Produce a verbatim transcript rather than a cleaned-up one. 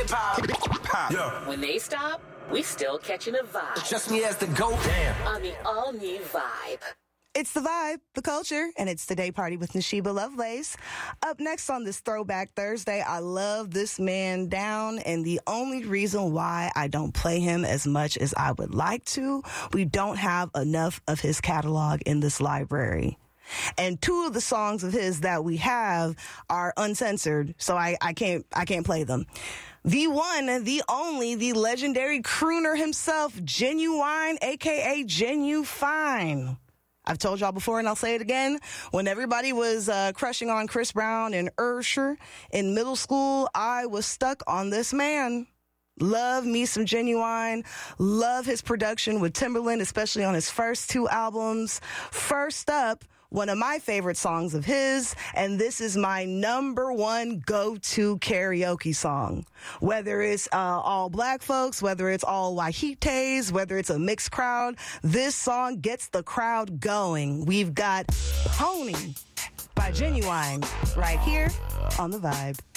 hip hop. Yeah. When they stop, we still catching a vibe. Just me as the GOAT. Damn. On the all-new Vibe. It's the vibe, the culture, and it's the day party with Nashiba Lovelace. Up next on this Throwback Thursday, I love this man down, and the only reason why I don't play him as much as I would like to, we don't have enough of his catalog in this library. And two of the songs of his that we have are uncensored, so I, I can't I can't play them. The one, the only, the legendary crooner himself, Genuine, a k a. Genu Fine. I've told y'all before, and I'll say it again. When everybody was uh, crushing on Chris Brown and Usher in middle school, I was stuck on this man. Love me some Genuine. Love his production with Timbaland, especially on his first two albums. First up, one of my favorite songs of his, and this is my number one go-to karaoke song. Whether it's uh, all black folks, whether it's all Wahites, whether it's a mixed crowd, this song gets the crowd going. We've got Pony by Genuine right here on The Vibe.